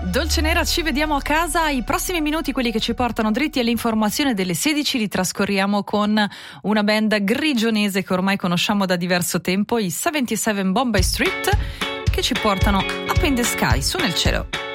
Dolce Nera, ci vediamo a casa. I prossimi minuti, quelli che ci portano dritti all'informazione delle 16, li trascorriamo con una band grigionese che ormai conosciamo da diverso tempo, i 77 Bombay Street, che ci portano Up in the Sky, su nel cielo.